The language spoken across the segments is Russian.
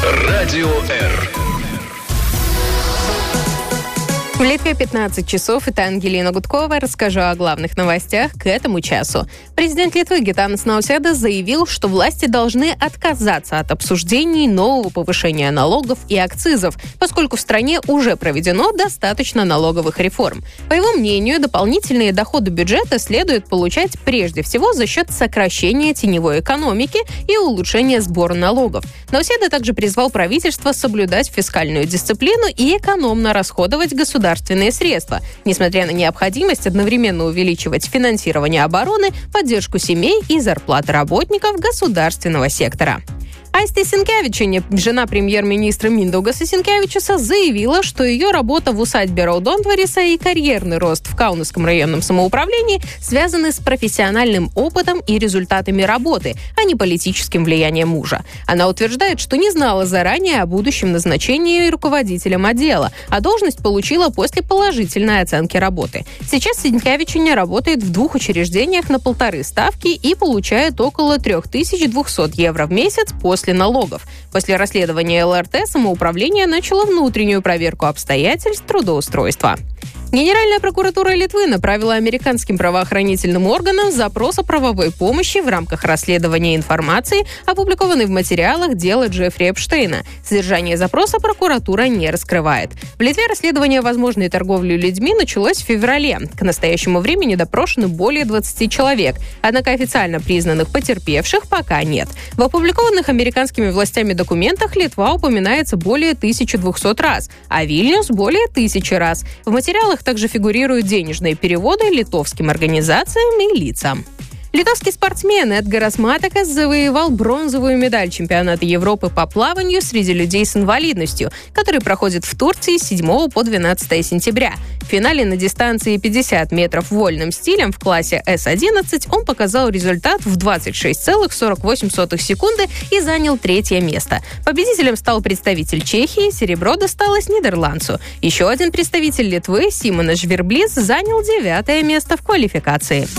Радио Р. В Литве 15 часов. Это Ангелина Гудкова. Расскажу о главных новостях к этому часу. Президент Литвы Гитанас Науседа заявил, что власти должны отказаться от обсуждений нового повышения налогов и акцизов, поскольку в стране уже проведено достаточно налоговых реформ. По его мнению, дополнительные доходы бюджета следует получать прежде всего за счет сокращения теневой экономики и улучшения сбора налогов. Науседа также призвал правительство соблюдать фискальную дисциплину и экономно расходовать государственные средства, несмотря на необходимость одновременно увеличивать финансирование обороны, поддержку семей и зарплаты работников государственного сектора. Айсти Синкевичине, жена премьер-министра Миндаугаса Синкевичуса, заявила, что ее работа в усадьбе Раудонтвариса и карьерный рост в Каунасском районном самоуправлении связаны с профессиональным опытом и результатами работы, а не политическим влиянием мужа. Она утверждает, что не знала заранее о будущем назначении руководителем отдела, а должность получила после положительной оценки работы. Сейчас Синкевичине работает в 2 учреждениях на 1,5 ставки и получает около 3200 евро в месяц после налогов. После расследования ЛРТ самоуправление начало внутреннюю проверку обстоятельств трудоустройства. Генеральная прокуратура Литвы направила американским правоохранительным органам запрос о правовой помощи в рамках расследования информации, опубликованной в материалах дела Джеффри Эпштейна. Содержание запроса прокуратура не раскрывает. В Литве расследование возможной торговли людьми началось в феврале. К настоящему времени допрошены более 20 человек, однако официально признанных потерпевших пока нет. В опубликованных американскими властями документах Литва упоминается более 1200 раз, а Вильнюс более 1000 раз. В материалах также фигурируют денежные переводы литовским организациям и лицам. Литовский спортсмен Эдгарас Матекас завоевал бронзовую медаль чемпионата Европы по плаванию среди людей с инвалидностью, который проходит в Турции с 7 по 12 сентября. В финале на дистанции 50 метров вольным стилем в классе С-11 он показал результат в 26,48 секунды и занял 3-е место. Победителем стал представитель Чехии, серебро досталось нидерландцу. Еще один представитель Литвы, Симонас Жверблис, занял 9-е место в квалификации.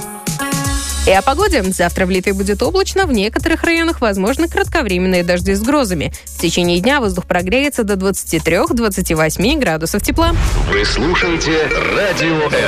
И о погоде. Завтра в Литве будет облачно, в некоторых районах возможны кратковременные дожди с грозами. В течение дня воздух прогреется до 23-28 градусов тепла. Вы слушаете Радио Р.